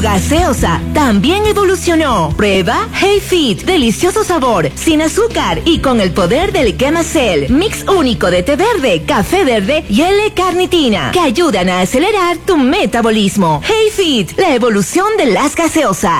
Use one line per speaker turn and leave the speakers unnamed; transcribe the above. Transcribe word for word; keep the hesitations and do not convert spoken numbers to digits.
gaseosa también evolucionó. Prueba HeyFit, delicioso sabor, sin azúcar y con el poder del Chemacell, mix único de té verde, café verde y L-carnitina, que ayudan a acelerar tu metabolismo. HeyFit, la evolución de las gaseosas.